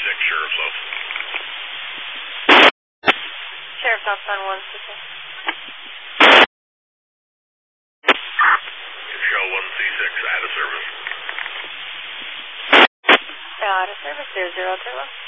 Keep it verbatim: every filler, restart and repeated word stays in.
six, Sheriff's Office. Sheriff's Office on one C six. Show one C six, out of service. Out of service, zero zero turbo.